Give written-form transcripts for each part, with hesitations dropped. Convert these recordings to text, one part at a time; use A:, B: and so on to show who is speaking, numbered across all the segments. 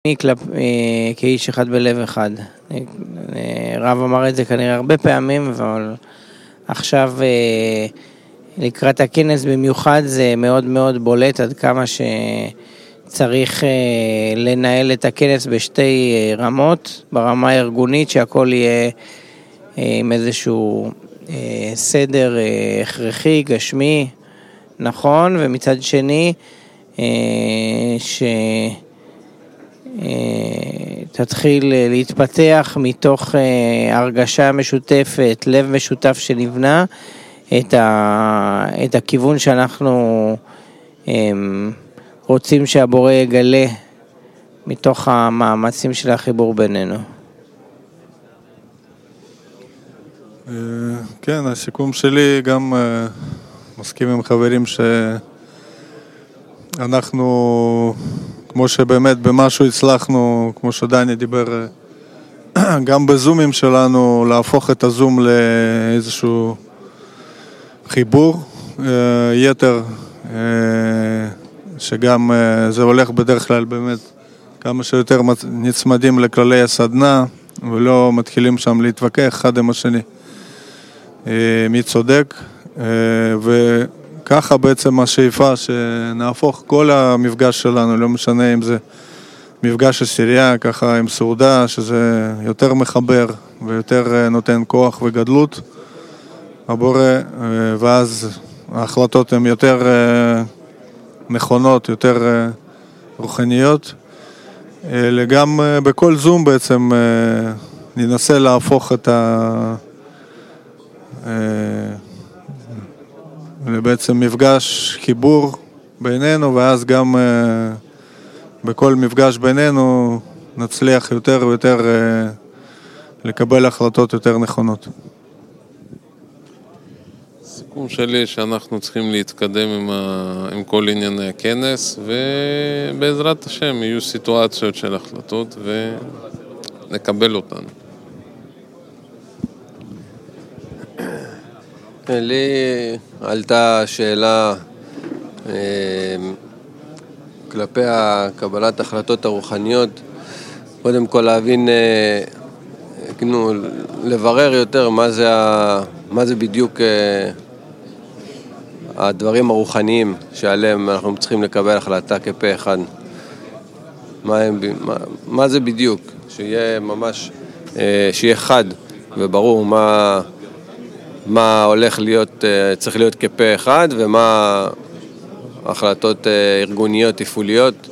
A: כאיש אחד בלב אחד. רב אמר את זה כנראה הרבה פעמים, אבל עכשיו לקראת הכנס במיוחד זה מאוד מאוד בולט עד כמה שצריך לנהל את הכנס בשתי רמות, ברמה הארגונית שהכל יהיה עם איזשהו סדר הכרחי, גשמי, נכון, ומצד שני תתחיל להתפתח מתוך הרגשה משותפת, לב משותף שנבנה את הכיוון שאנחנו רוצים שהבורא יגלה מתוך המאמצים של החיבור בינינו.
B: כן, הסיכום שלי גם מסכים עם חברים שאנחנו, כמו שבאמת במשהו הצלחנו, כמו שדני דיבר, גם בזומים שלנו, להפוך את הזום לאיזשהו חיבור יתר, שגם זה הולך בדרך כלל באמת כמה שיותר נצמדים לכללי הסדנה, ולא מתחילים שם להתווכח אחד עם השני מי צודק, וככה בעצם השאיפה שנהפוך כל המפגש שלנו, לא משנה אם זה מפגש עשירייה, ככה עם סעודה, שזה יותר מחבר ויותר נותן כוח וגדלות הבורא, ואז ההחלטות הן יותר נכונות, יותר רוחניות. גם בכל זום בעצם ננסה להפוך את בעצם מפגש חיבור בינינו, ואז גם בכל מפגש בינינו נצליח יותר ויותר לקבל החלטות יותר נכונות.
C: הסיכום שלי שאנחנו צריכים להתקדם עם כל ענייני הכנס, ובעזרת השם יהיו סיטואציות של החלטות ונקבל אותן.
D: לי עלתה שאלה כלפי קבלת החלטות הרוחניות, קודם כל להבין, לברר יותר מה זה בדיוק הדברים הרוחניים שעליהם אנחנו צריכים לקבל החלטה כפה אחד. מה זה בדיוק? שיהיה ממש, שיהיה חד וברור מה הולך להיות, צריך להיות כפה אחד, ומה החלטות ארגוניות, תפעוליות.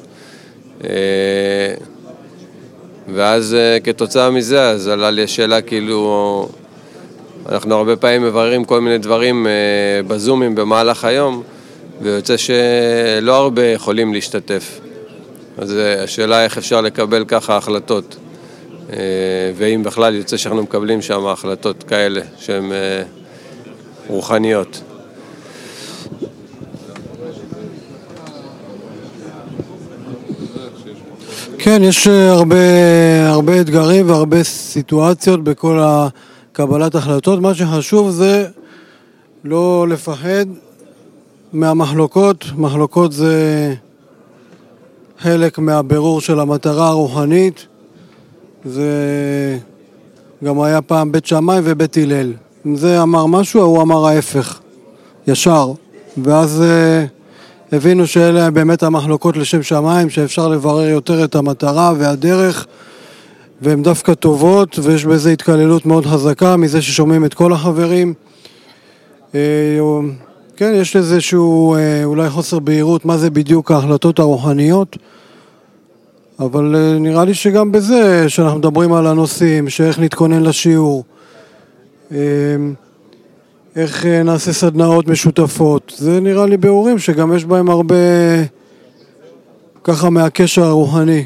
D: ואז כתוצאה מזה, אז עלה לי השאלה כאילו, אנחנו הרבה פעמים מבררים כל מיני דברים בזומים במהלך היום, ויוצא שלא הרבה יכולים להשתתף. אז השאלה איך אפשר לקבל ככה החלטות, ואם בכלל יוצא שאנחנו מקבלים שם החלטות כאלה שהן רוחניות.
E: כן, יש הרבה אתגרים והרבה סיטואציות בכל קבלת החלטות. מה שחשוב זה לא לפחד מהמחלוקות. מחלוקות זה חלק מהבירור של המטרה הרוחנית. זה גם היה פעם בית שמאי ובית הלל. אם זה אמר משהו, הוא אמר ההפך, ישר. ואז הבינו שאלה באמת המחלוקות לשם שמיים, שאפשר לברר יותר את המטרה והדרך, והן דווקא טובות, ויש בזה התקללות מאוד חזקה מזה ששומעים את כל החברים. כן, יש איזשהו אולי חוסר בהירות מה זה בדיוק ההחלטות הרוחניות, אבל נראה לי שגם בזה שאנחנו מדברים על הנושאים, שאיך נתכונן לשיעור, איך נעשה סדנאות משותפות, זה נראה לי ביאורים שגם יש בהם הרבה ככה מהקשר הרוחני.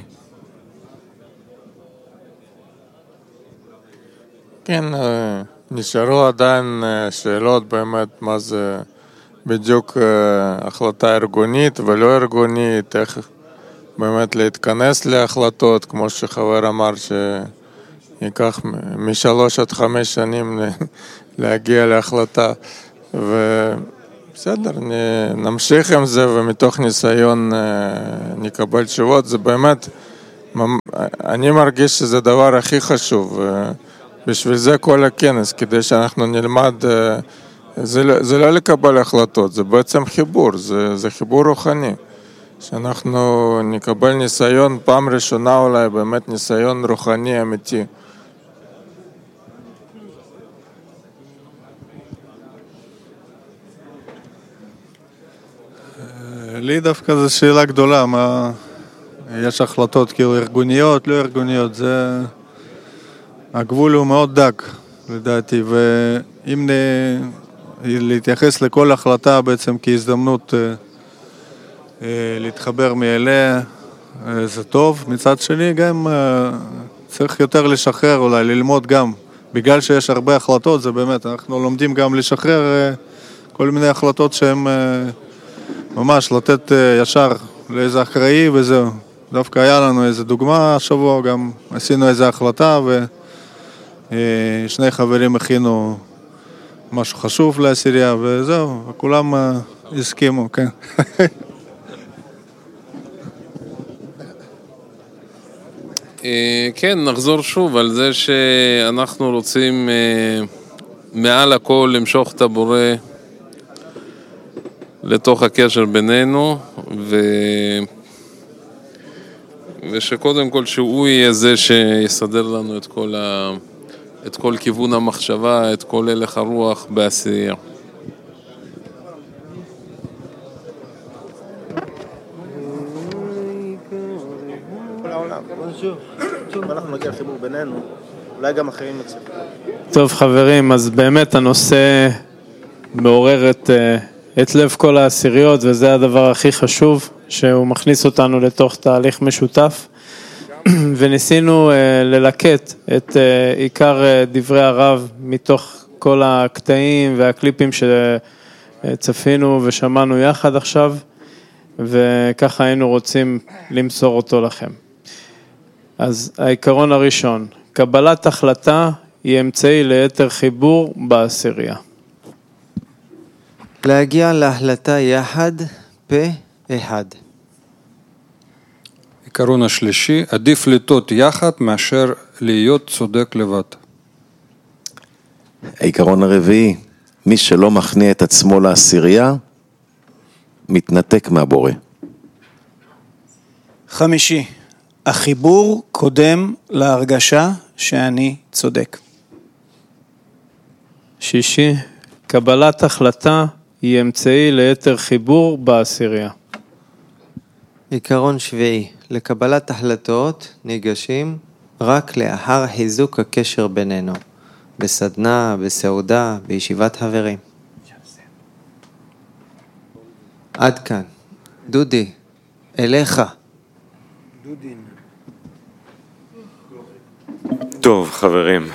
F: כן, נשארו עדיין שאלות באמת מה זה בדיוק החלטה ארגונית ולא ארגונית, איך באמת להתכנס להחלטות, כמו שחבר אמר ייקח 3 עד 5 שנים להגיע להחלטה, ובסדר, נמשיך עם זה ומתוך ניסיון נקבל תשובות. זה באמת אני מרגיש שזה הדבר הכי חשוב, בשביל זה כל הכנס, כדי שאנחנו נלמד, זה לא לקבל החלטות, זה בעצם חיבור, זה חיבור רוחני, שאנחנו נקבל ניסיון, פעם ראשונה אולי באמת ניסיון רוחני אמיתי.
B: לי דווקא זו שאלה גדולה, מה... יש החלטות כאילו ארגוניות, לא ארגוניות, זה... הגבול הוא מאוד דק, לדעתי, ואם להתייחס לכל החלטה בעצם כהזדמנות להתחבר מאליה, זה טוב. מצד שני גם צריך יותר לשחרר, אולי ללמוד גם, בגלל שיש הרבה החלטות, זה באמת, אנחנו לומדים גם לשחרר כל מיני החלטות שהן ממש לתת ישר לאיזה אחראי וזהו. דווקא היה לנו איזו דוגמה השבוע, גם עשינו איזו החלטה ושני חברים הכינו משהו חשוב לעשירייה וזהו, וכולם הסכימו, כן.
C: כן, נחזור שוב על זה שאנחנו רוצים מעל הכל למשוך את הבורא לתוך הקשר בינינו, ושקודם כל שהוא יהיה זה שיסדר לנו את כל כיוון המחשבה, את כל הלך הרוח בעשייה.
G: אנחנו נגיע לחיבור בינינו, אולי גם אחרים יצליחו.
H: טוב חברים, אז באמת הנושא מעורר את לב כל העשיריות, וזה הדבר הכי חשוב, שהוא מכניס אותנו לתוך תהליך משותף, וניסינו ללקט את עיקר דברי הרב מתוך כל הקטעים והקליפים שצפינו ושמענו יחד עכשיו, וככה היינו רוצים למסור אותו לכם. אז העיקרון הראשון, קבלת החלטה היא אמצעי ליתר חיבור בעשירייה.
A: להגיע להחלטה יחד פה אחד.
I: עיקרון השלישי, עדיף לטעות יחד מאשר להיות צודק לבד.
J: העיקרון הרביעי, מי שלא מכניע את עצמו לעשירייה, מתנתק מהבורא.
G: חמישי, החיבור קודם להרגשה שאני צודק.
H: שישי, קבלת החלטה היא אמצעי ליתר חיבור בעשירייה.
A: עיקרון שביעי, לקבלת החלטות ניגשים רק לאחר חיזוק הקשר בינינו, בסדנה, בסעודה, בישיבת חברים. עד כאן. דודי, אליך.
K: טוב חברים,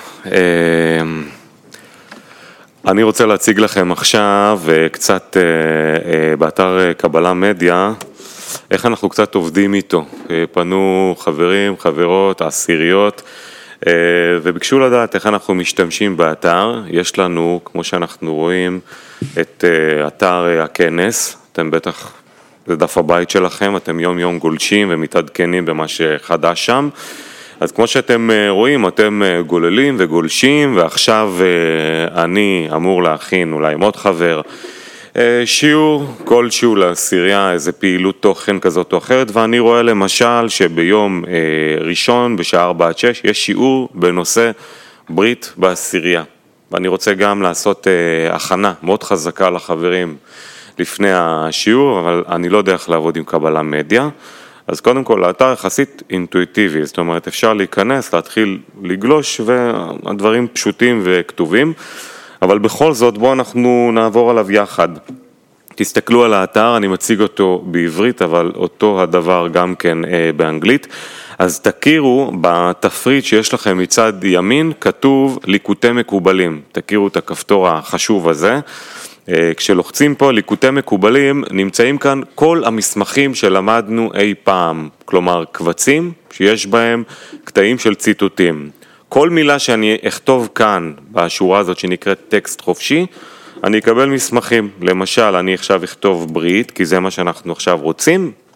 K: אני רוצה להציג לכם עכשיו קצת באתר קבלה מדיה, איך אנחנו קצת עובדים איתו. פנו חברים, חברות, עשיריות, וביקשו לדעת איך אנחנו משתמשים באתר. יש לנו, כמו שאנחנו רואים, את אתר הכנס, אתם בטח, זה דף הבית שלכם, אתם יום יום גולשים ומתעדכנים במה שחדש שם. אז כמו שאתם רואים, אתם גוללים וגולשים, ועכשיו אני אמור להכין אולי עם עוד חבר שיעור, כל שיעור לעשירייה, איזה פעילות תוכן כזאת או אחרת, ואני רואה למשל שביום ראשון בשעה 4-6 יש שיעור בנושא ברית בעשירייה, ואני רוצה גם לעשות הכנה מאוד חזקה לחברים לפני השיעור, אבל אני לא יודע איך לעבוד עם קבלה מדיה. אז קודם כל, האתר יחסית אינטואיטיבי, זאת אומרת, אפשר להיכנס, להתחיל לגלוש, והדברים פשוטים וכתובים, אבל בכל זאת, בואו אנחנו נעבור עליו יחד. תסתכלו על האתר, אני מציג אותו בעברית, אבל אותו הדבר גם כן באנגלית. אז תכירו בתפריט שיש לכם מצד ימין, כתוב ליקוטי מקובלים. תכירו את הכפתור החשוב הזה. כשלוחצים פה ליקוטי מקובלים, נמצאים כאן כל המסמכים שלמדנו אי פעם, כלומר קבצים שיש בהם קטעים של ציטוטים. כל מילה שאני אכתוב כאן בשורה הזאת שנקראת טקסט חופשי, אני אקבל מסמכים. למשל, אני עכשיו אכתוב ברית, כי זה מה שאנחנו עכשיו רוצים,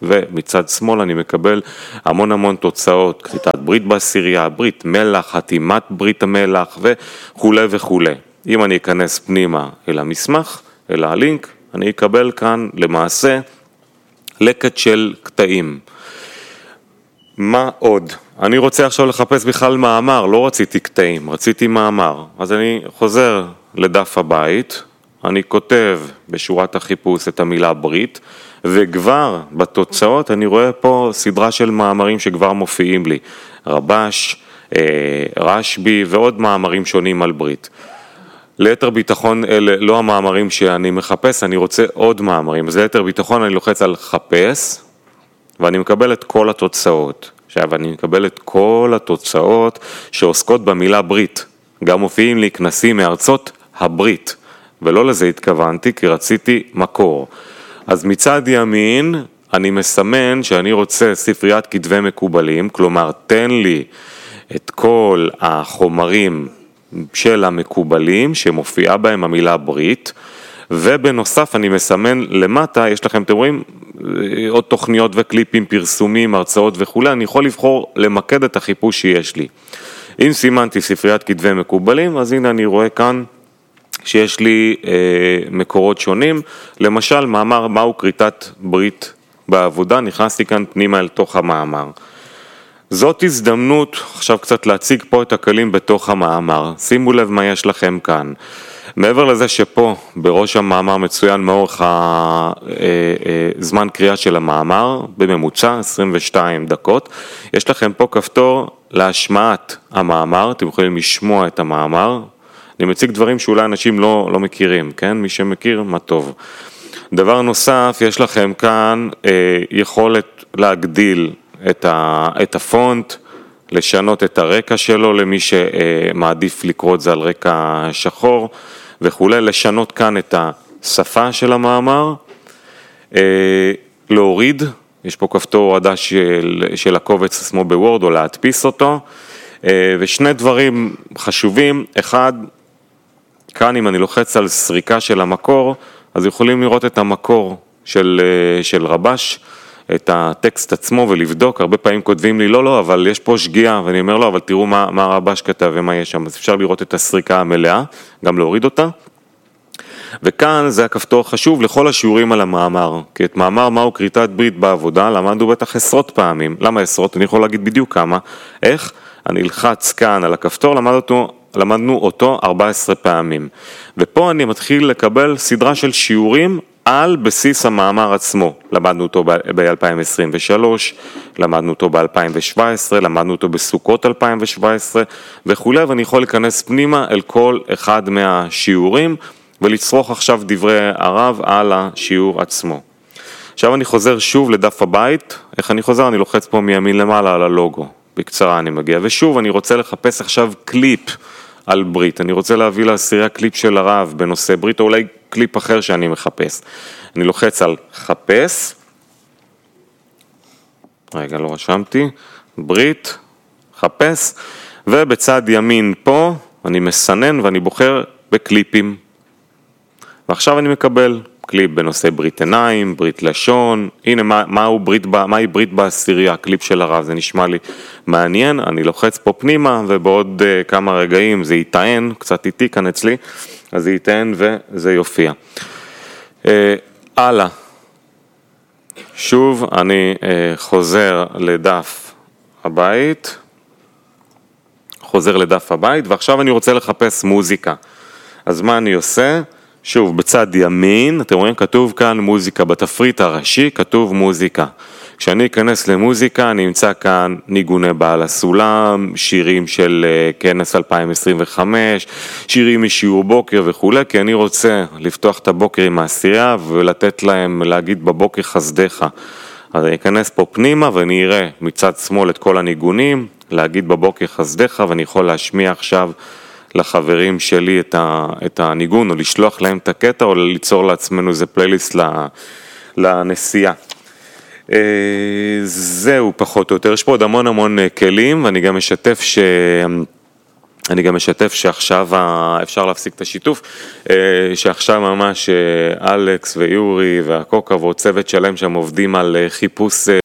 K: ומצד שמאל אני מקבל המון תוצאות, כריתת ברית בעשירייה, ברית מלח, חתימת ברית המלח וכו' וכו'. אם אני אכנס פנימה אל המסמך, אל הלינק, אני אקבל כאן למעשה לקט של קטעים. מה עוד? אני רוצה עכשיו לחפש בכלל מאמר, לא רציתי קטעים, רציתי מאמר. אז אני חוזר לדף הבית, אני כותב בשורת החיפוש את המילה ברית, וכבר בתוצאות אני רואה פה סדרה של מאמרים שכבר מופיעים לי. רבש, רשבי ועוד מאמרים שונים על ברית. ליתר ביטחון אלה לא המאמרים שאני מחפש, אני רוצה עוד מאמרים. אז ליתר ביטחון אני לוחץ על חפש, ואני מקבל את כל התוצאות. עכשיו אני מקבל את כל התוצאות שעוסקות במילה ברית. גם מופיעים לי כנסים מארצות הברית, ולא לזה התכוונתי כי רציתי מקור. אז מצד ימין אני מסמן שאני רוצה ספריית כתבי מקובלים, כלומר תן לי את כל החומרים של המקובלים שמופיעה בהם המילה ברית, ובנוסף אני מסמן למטה, יש לכם, אתם רואים, עוד תוכניות וקליפים, פרסומים, הרצאות וכו', אני יכול לבחור למקד את החיפוש שיש לי. אם סימנתי ספריית כתבי מקובלים, אז הנה אני רואה כאן שיש לי מקורות שונים, למשל מאמר מהו כריתת ברית בעבודה, נכנסתי כאן פנימה אל תוך המאמר. זאת הזדמנות עכשיו קצת להציג פה את הכלים בתוך המאמר, שימו לב מה יש לכם כאן. מעבר לזה שפה בראש המאמר מצוין מאורך זמן קריאה של המאמר, בממוצע 22 דקות, יש לכם פה כפתור להשמעת המאמר, אתם יכולים לשמוע את המאמר, אני מציג דברים שאולי אנשים לא מכירים, כן? מי שמכיר, מה טוב. דבר נוסף, יש לכם כאן יכולת להגדיל את הפונט, לשנות את הרקע שלו למי שמעדיף לקרוא את זה על רקע שחור וכו', לשנות כאן את השפה של המאמר, להוריד, יש פה כפתור הורדה של הקובץ עצמו בוורד או להדפיס אותו, ושני דברים חשובים, אחד, כאן אם אני לוחץ על סריקה של המקור, אז יכולים לראות את המקור של רבש, את הטקסט עצמו ולבדוק, הרבה פעמים כותבים לי, לא, אבל יש פה שגיאה, ואני אומר לו, אבל תראו מה רבש כתב ומה יש שם, אז אפשר לראות את הסריקה המלאה, גם להוריד אותה. וכאן זה הכפתור חשוב לכל השיעורים על המאמר, כי את מאמר מהו כריתת ברית בעבודה, למדנו בטח עשרות פעמים. למה עשרות? אני יכול להגיד בדיוק כמה. איך? אני אלחץ כאן על הכפתור, למדנו אותו 14 פעמים. ופה אני מתחיל לקבל סדרה של שיעורים על בסיס המאמר עצמו. למדנו אותו ב-2023, למדנו אותו ב-2017, למדנו אותו בסוכות 2017 וכו', ואני יכול להיכנס פנימה אל כל אחד מהשיעורים, ולצרוך עכשיו דברי הרב על השיעור עצמו. עכשיו אני חוזר שוב לדף הבית, איך אני חוזר? אני לוחץ פה מימין למעלה על הלוגו, בקצרה אני מגיע, ושוב אני רוצה לחפש עכשיו קליפ על ברית, אני רוצה להביא לעשירייה קליפ של הרב בנושא ברית, או אולי קליפ אחר שאני מחפש. אני לוחץ על חפש, רגע לא רשמתי, ברית, חפש, ובצד ימין פה אני מסנן ואני בוחר בקליפים. ועכשיו אני מקבל קליפ בנושא ברית עיניים, ברית לשון, הנה מהי ברית בעשירייה, קליפ של הרב, זה נשמע לי מעניין, אני לוחץ פה פנימה ובעוד כמה רגעים זה יטען, קצת איתי כאן אצלי, אז זה יטען וזה יופיע. הלאה, שוב אני חוזר לדף הבית, ועכשיו אני רוצה לחפש מוזיקה, אז מה אני עושה? שוב, בצד ימין, אתם רואים, כתוב כאן מוזיקה, בתפריט הראשי כתוב מוזיקה. כשאני אכנס למוזיקה, אני אמצא כאן ניגוני בעל הסולם, שירים של כנס 2025, שירים משיעור בוקר וכו', כי אני רוצה לפתוח את הבוקר עם העשירייה ולתת להם להגיד בבוקר חסדך. אז אני אכנס פה פנימה ואני אראה מצד שמאל את כל הניגונים, להגיד בבוקר חסדך, ואני יכול להשמיע עכשיו לחברים שלי את הניגון, או לשלוח להם את הקטע, או ליצור לעצמנו איזה פלייליסט לנסיעה. זהו פחות או יותר, יש פה עוד המון כלים, ואני גם משתף אני גם משתף שעכשיו אפשר להפסיק את השיתוף, שעכשיו ממש אלכס ויורי והקוקה ועוד צוות שלהם שם עובדים על חיפוש